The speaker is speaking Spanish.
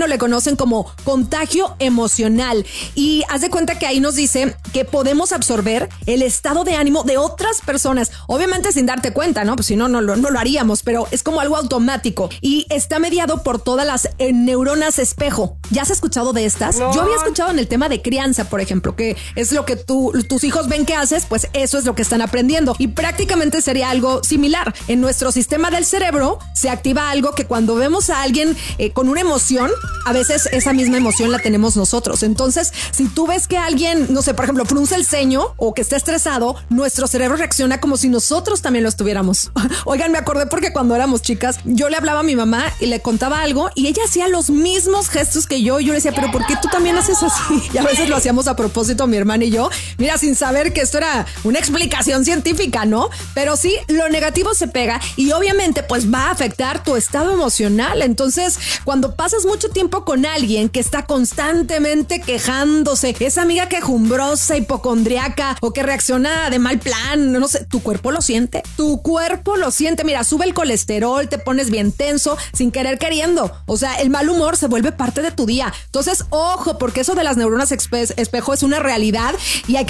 fenómeno le conocen como contagio emocional. Y haz de cuenta que ahí nos dice que podemos absorber el estado de ánimo de otras personas, obviamente sin darte cuenta, ¿no? Pues si no, no lo haríamos, pero es como algo automático y está mediado por todas las neuronas espejo. ¿Ya has escuchado de estas? No. Yo había escuchado en el tema de crianza, por ejemplo, que es lo que tus hijos ven que haces, pues eso es lo que están aprendiendo y prácticamente sería algo similar. En nuestro sistema del cerebro se activa algo que cuando vemos a alguien con una emoción, a veces esa misma emoción la tenemos nosotros. Entonces, si tú ves que alguien, no sé, por ejemplo, frunce el ceño o que está estresado, nuestro cerebro reacciona como si nosotros también lo estuviéramos. Oigan, me acordé porque cuando éramos chicas, yo le hablaba a mi mamá y le contaba algo y ella hacía los mismos gestos que yo. Y yo le decía, pero ¿por qué tú también haces así? Y a veces lo hacíamos a propósito, mi hermana y yo. Mira, sin saber que esto era una explicación científica, ¿no? Pero sí, lo negativo se pega y obviamente pues va a afectar tu estado emocional. Entonces, cuando pasas mucho tiempo con alguien que está constantemente quejándose, esa amiga quejumbrosa, hipocondriaca o que reacciona de mal plan, no sé, tu cuerpo lo siente. Tu cuerpo lo siente. Mira, sube el colesterol, te pones bien tenso, sin querer queriendo. O sea, el mal humor se vuelve parte de tu día. Entonces, ojo, porque eso de las neuronas espejo es una realidad y hay que